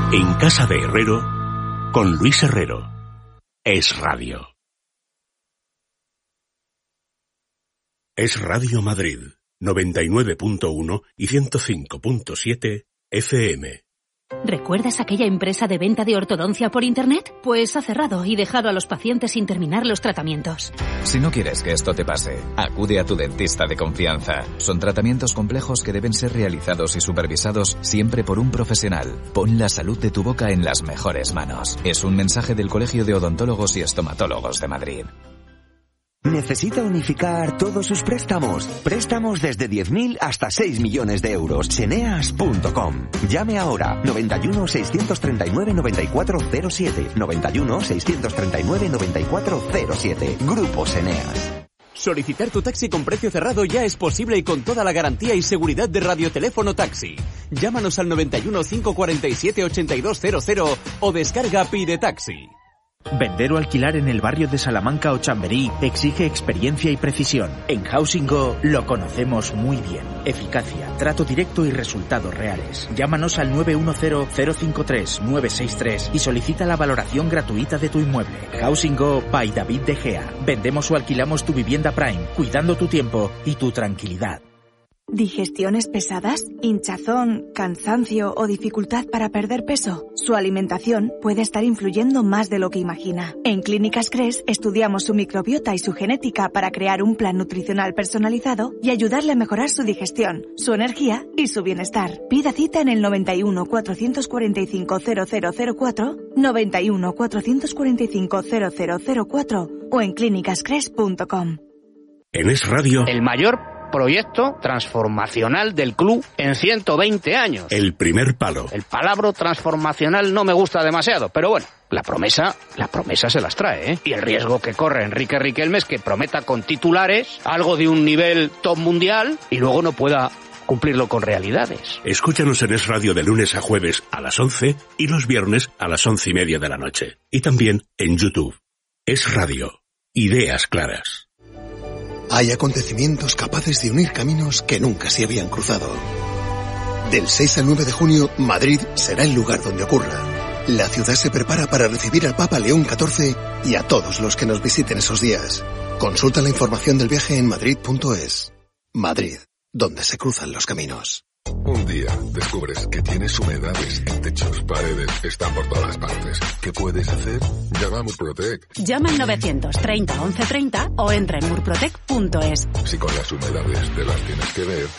En casa de Herrero, con Luis Herrero. Es Radio. Es Radio Madrid, 99.1 y 105.7 FM. ¿Recuerdas aquella empresa de venta de ortodoncia por Internet? Pues ha cerrado y dejado a los pacientes sin terminar los tratamientos. Si no quieres que esto te pase, acude a tu dentista de confianza. Son tratamientos complejos que deben ser realizados y supervisados siempre por un profesional. Pon la salud de tu boca en las mejores manos. Es un mensaje del Colegio de Odontólogos y Estomatólogos de Madrid. ¿Necesita unificar todos sus préstamos? Préstamos desde 10.000 hasta 6 millones de euros. Ceneas.com. Llame ahora. 91 639 9407. 91 639 9407. Grupo Ceneas. Solicitar tu taxi con precio cerrado ya es posible y con toda la garantía y seguridad de Radioteléfono Taxi. Llámanos al 91 547 8200 o descarga Pide Taxi. Vender o alquilar en el barrio de Salamanca o Chamberí exige experiencia y precisión. En Housing Go lo conocemos muy bien. Eficacia, trato directo y resultados reales. Llámanos al 910-053-963 y solicita la valoración gratuita de tu inmueble. Housing Go by David De Gea. Vendemos o alquilamos tu vivienda Prime, cuidando tu tiempo y tu tranquilidad. ¿Digestiones pesadas? ¿Hinchazón? ¿Cansancio o dificultad para perder peso? Su alimentación puede estar influyendo más de lo que imagina. En Clínicas Cres estudiamos su microbiota y su genética para crear un plan nutricional personalizado y ayudarle a mejorar su digestión, su energía y su bienestar. Pida cita en el 91 445 0004, 91 445 0004 o en clínicascres.com. En Es Radio, el mayor proyecto transformacional del club en 120 años. El primer palo. El palabra transformacional no me gusta demasiado, pero bueno, la promesa se las trae, ¿eh? Y el riesgo que corre Enrique Riquelme es que prometa con titulares algo de un nivel top mundial y luego no pueda cumplirlo con realidades. Escúchanos en Es Radio de lunes a jueves a las 11 y los viernes a las 11:30 de la noche. Y también en YouTube. Es Radio. Ideas claras. Hay acontecimientos capaces de unir caminos que nunca se habían cruzado. Del 6 al 9 de junio, Madrid será el lugar donde ocurra. La ciudad se prepara para recibir al Papa León XIV y a todos los que nos visiten esos días. Consulta la información del viaje en madrid.es. Madrid, donde se cruzan los caminos. Un día descubres que tienes humedades en techos, paredes, están por todas partes. ¿Qué puedes hacer? Llama a Murprotec. Llama al 930 1130 o entra en murprotec.es. Si con las humedades te las tienes que ver.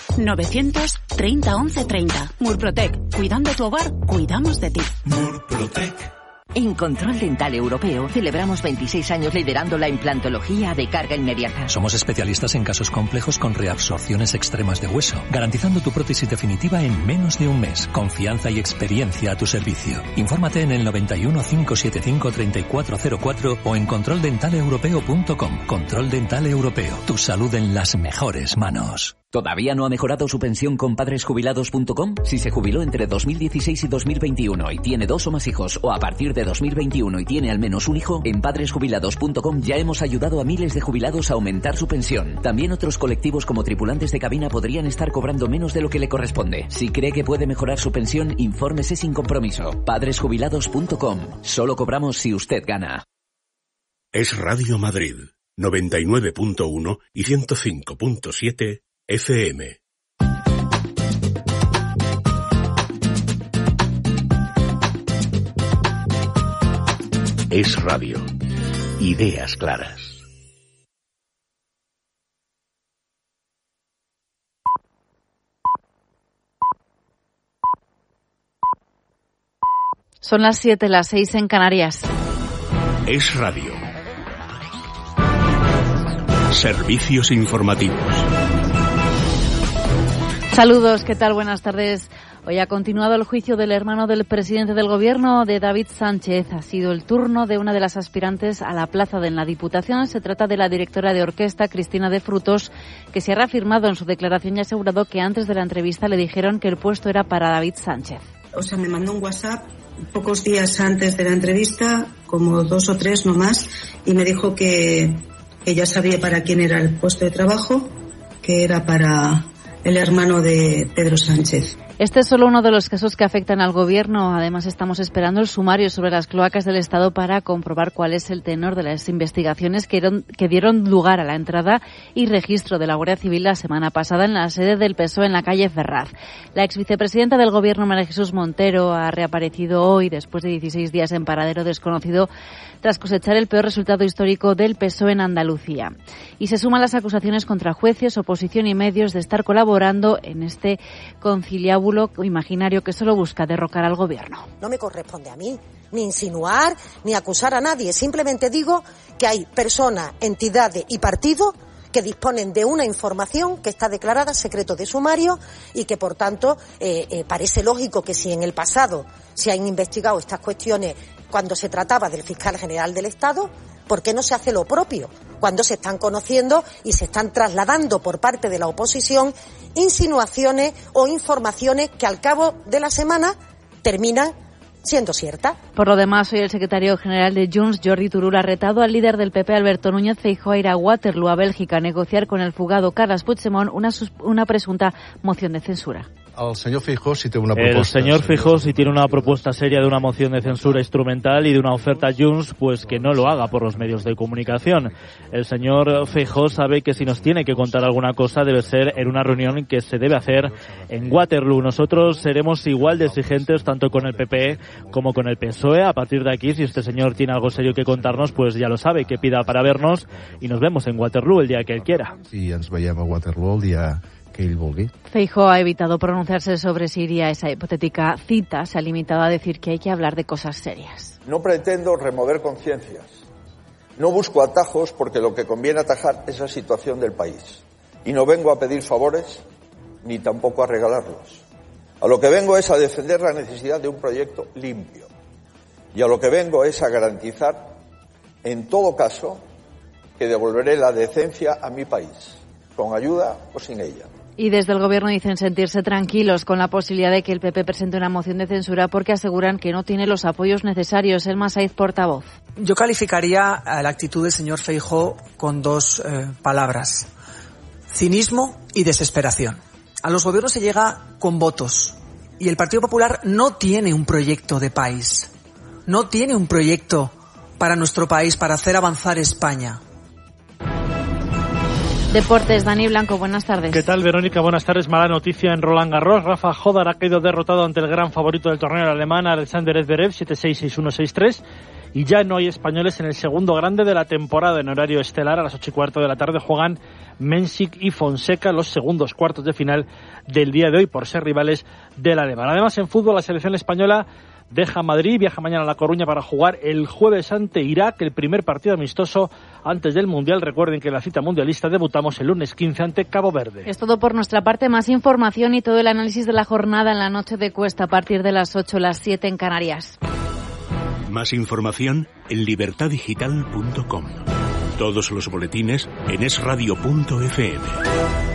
930 1130. Murprotec. Cuidando tu hogar, cuidamos de ti. Murprotec. En Control Dental Europeo celebramos 26 años liderando la implantología de carga inmediata. Somos especialistas en casos complejos con reabsorciones extremas de hueso, garantizando tu prótesis definitiva en menos de un mes. Confianza y experiencia a tu servicio. Infórmate en el 91 575 3404 o en controldentaleeuropeo.com. Control Dental Europeo. Tu salud en las mejores manos. ¿Todavía no ha mejorado su pensión con padresjubilados.com? Si se jubiló entre 2016 y 2021 y tiene 2 o más hijos, o a partir de 2021 y tiene al menos un hijo, en padresjubilados.com ya hemos ayudado a miles de jubilados a aumentar su pensión. También otros colectivos como tripulantes de cabina podrían estar cobrando menos de lo que le corresponde. Si cree que puede mejorar su pensión, infórmese sin compromiso. Padresjubilados.com. Solo cobramos si usted gana. Es Radio Madrid, 99.1 y 105.7 FM. Es Radio. Ideas claras. Son las 7, las 6 en Canarias. Es Radio. Servicios informativos. Saludos, ¿qué tal? Buenas tardes. Hoy ha continuado el juicio del hermano del presidente del Gobierno, de David Sánchez. Ha sido el turno de una de las aspirantes a la plaza de la Diputación. Se trata de la directora de orquesta, Cristina de Frutos, que se ha reafirmado en su declaración y ha asegurado que antes de la entrevista le dijeron que el puesto era para David Sánchez. O sea, me mandó un WhatsApp pocos días antes de la entrevista, como 2 o 3 no más, y me dijo que ya sabía para quién era el puesto de trabajo, que era para el hermano de Pedro Sánchez. Este es solo uno de los casos que afectan al Gobierno. Además, estamos esperando el sumario sobre las cloacas del Estado para comprobar cuál es el tenor de las investigaciones que dieron lugar a la entrada y registro de la Guardia Civil la semana pasada en la sede del PSOE en la calle Ferraz. La exvicepresidenta del Gobierno, María Jesús Montero, ha reaparecido hoy después de 16 días en paradero desconocido tras cosechar el peor resultado histórico del PSOE en Andalucía. Y se suman las acusaciones contra jueces, oposición y medios de estar colaborando en este conciliábulo imaginario que solo busca derrocar al Gobierno. No me corresponde a mí ni insinuar ni acusar a nadie. Simplemente digo que hay personas, entidades y partidos que disponen de una información que está declarada secreto de sumario y que, por tanto, parece lógico que si en el pasado se han investigado estas cuestiones cuando se trataba del fiscal general del Estado, ¿por qué no se hace lo propio cuando se están conociendo y se están trasladando por parte de la oposición insinuaciones o informaciones que al cabo de la semana terminan siendo ciertas? Por lo demás, hoy el secretario general de Junts, Jordi Turull, ha retado al líder del PP, Alberto Núñez Feijóo, a ir a Waterloo, a Bélgica, a negociar con el fugado Carles Puigdemont una presunta moción de censura. El señor Feijóo sí tiene una propuesta. El señor Feijóo sí tiene una propuesta seria de una moción de censura instrumental y de una oferta a Junts, pues que no lo haga por los medios de comunicación. El señor Feijóo sabe que si nos tiene que contar alguna cosa debe ser en una reunión que se debe hacer en Waterloo. Nosotros seremos igual de exigentes tanto con el PP como con el PSOE. A partir de aquí, si este señor tiene algo serio que contarnos, pues ya lo sabe, que pida para vernos y nos vemos en Waterloo el día que él quiera. Sí, ens veiem a Waterloo el día que él vulgui. Feijóo ha evitado pronunciarse sobre si iría a esa hipotética cita. Se ha limitado a decir que hay que hablar de cosas serias. No pretendo remover conciencias. No busco atajos porque lo que conviene atajar es la situación del país. Y no vengo a pedir favores ni tampoco a regalarlos. A lo que vengo es a defender la necesidad de un proyecto limpio. Y a lo que vengo es a garantizar, en todo caso, que devolveré la decencia a mi país, con ayuda o sin ella. Y desde el Gobierno dicen sentirse tranquilos con la posibilidad de que el PP presente una moción de censura porque aseguran que no tiene los apoyos necesarios. Elma Saiz, portavoz. Yo calificaría la actitud del señor Feijóo con dos palabras: cinismo y desesperación. A los gobiernos se llega con votos y el Partido Popular no tiene un proyecto de país, no tiene un proyecto para nuestro país, para hacer avanzar España. Deportes, Dani Blanco, buenas tardes. ¿Qué tal, Verónica? Buenas tardes. Mala noticia en Roland Garros. Rafa Hodar ha caído derrotado ante el gran favorito del torneo, el alemán Alexander Zverev, 7-6, 6-1, 6-3. Y ya no hay españoles en el segundo grande de la temporada. En horario estelar, a las 8:15 de la tarde, juegan Mensik y Fonseca, los segundos cuartos de final del día de hoy, por ser rivales del alemán. Además, en fútbol, la selección española deja Madrid, viaja mañana a La Coruña para jugar el jueves ante Irak, el primer partido amistoso antes del Mundial. Recuerden que en la cita mundialista debutamos el lunes 15 ante Cabo Verde. Es todo por nuestra parte. Más información y todo el análisis de la jornada en la noche de Cuesta a partir de las 8, las 7 en Canarias. Más información en libertadigital.com. Todos los boletines en esradio.fm.